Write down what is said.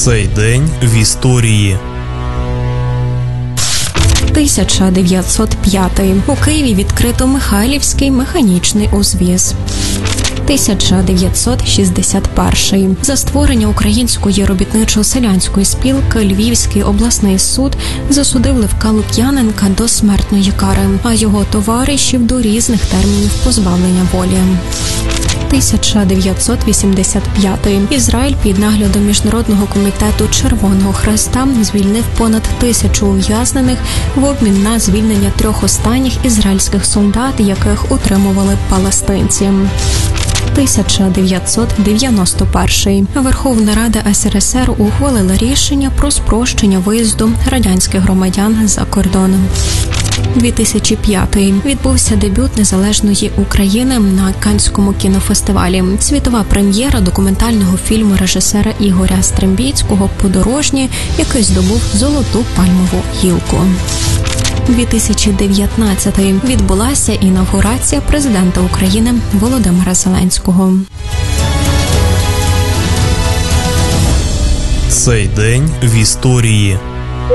Цей день в історії. 1905. У Києві відкрито Михайлівський механічний узвіз. 1961. За створення Української робітничо-селянської спілки Львівський обласний суд засудив Левка Лук'яненка до смертної кари, а його товаришів до різних термінів позбавлення волі. 1985. Ізраїль під наглядом Міжнародного комітету Червоного Хреста звільнив понад 1000 ув'язнених в обмін на звільнення 3 останніх ізраїльських солдат, яких утримували палестинці. 1991. Верховна Рада СРСР ухвалила рішення про спрощення виїзду радянських громадян за кордон. 2005. Відбувся дебют незалежної України на Каннському кінофестивалі. Світова прем'єра документального фільму режисера Ігоря Стрембіцького «Подорожні», який здобув золоту пальмову гілку. 2019. Відбулася інавгурація президента України Володимира Зеленського. Цей день в історії.